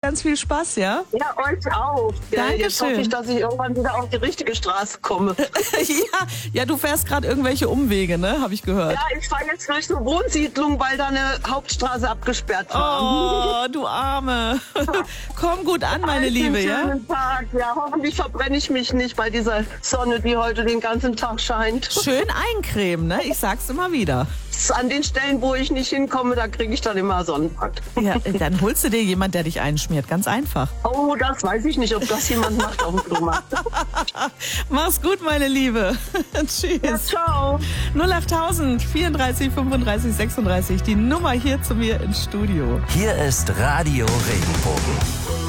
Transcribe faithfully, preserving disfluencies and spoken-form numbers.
ganz viel Spaß, ja? Ja, euch auch. Ja, Dankeschön. jetzt hoffe ich, dass ich irgendwann wieder auf die richtige Straße komme. ja, ja, du fährst gerade irgendwelche Umwege, ne? Habe ich gehört. Ja, ich fahre jetzt durch eine Wohnsiedlung, weil da eine Hauptstraße abgesperrt war. Oh, du Arme. Komm gut an, meine Einen Liebe, ja? schönen Tag. Ja, hoffentlich verbrenne ich mich nicht bei dieser Sonne, die heute den ganzen Tag scheint. Schön eincremen, ne? Ich sag's immer wieder. An den Stellen, wo ich nicht hinkomme, da kriege ich dann immer Sonnenbrand. Ja, dann holst du dir jemand, der dich einschmiert. Ganz einfach. Oh, das weiß ich nicht, ob das jemand macht auf dem Flohmarkt. Mach's gut, meine Liebe. Tschüss. Ja, ciao. null acht tausend vierunddreißig fünfunddreißig sechsunddreißig, die Nummer hier zu mir ins Studio. Hier ist Radio Regenbogen.